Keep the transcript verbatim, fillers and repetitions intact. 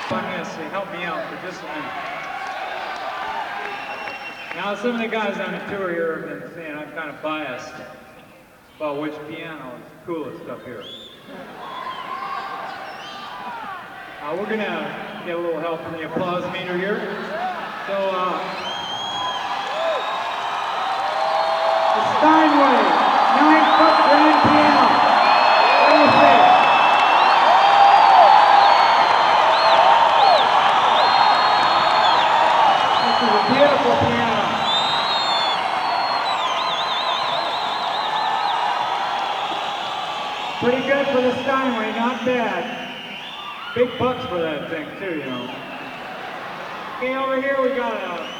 on this, so help me out for just a minute. Now, some of the guys on the tour here have been saying I'm kind of biased about which piano is the coolest up here. Uh, we're gonna get a little help from the applause meter here. So, uh, the Steinway nine-foot grand piano. What do you say? This is a beautiful piano. Pretty good for the Steinway, not bad. Big bucks for that thing too, you know. Okay, over here we got a